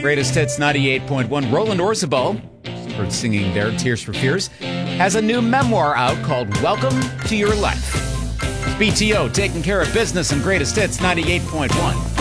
Greatest Hits 98.1. Roland Orzabal, heard singing there, Tears for Fears, has a new memoir out called Welcome to Your Life. It's BTO, taking care of business and Greatest Hits 98.1.